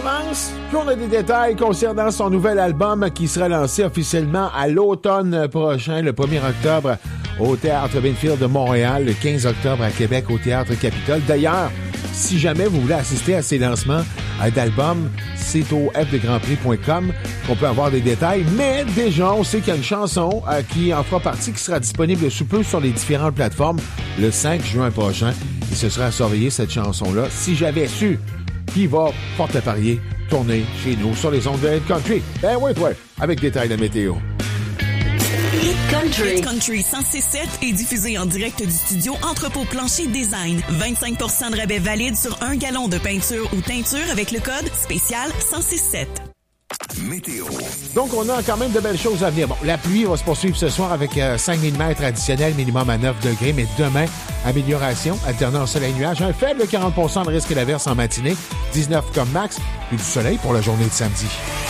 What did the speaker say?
commence, puis on a des détails concernant son nouvel album qui sera lancé officiellement à l'automne prochain, le 1er octobre au Théâtre Binfield de Montréal, le 15 octobre à Québec au Théâtre Capitole. D'ailleurs, si jamais vous voulez assister à ces lancements d'albums, c'est au fdegrandprix.com qu'on peut avoir des détails. Mais déjà, on sait qu'il y a une chanson qui en fera partie, qui sera disponible sous peu sur les différentes plateformes le 5 juin prochain. Et ce sera à surveiller cette chanson-là. Si j'avais su qui va, porte à parier, tourner chez nous sur les ondes de Hit Country. Ben oui, avec détails de météo. Hit Country. Hit Country 106.7 est diffusé en direct du studio Entrepôt Plancher Design. 25% de rabais valide sur 1 gallon de peinture ou teinture avec le code spécial 106.7. Météo. Donc, on a quand même de belles choses à venir. Bon, la pluie va se poursuivre ce soir avec 5 mm additionnels, minimum à 9 degrés, mais demain, amélioration, alternant soleil-nuage, un faible 40% de risque d'averse en matinée, 19 comme max, et du soleil pour la journée de samedi.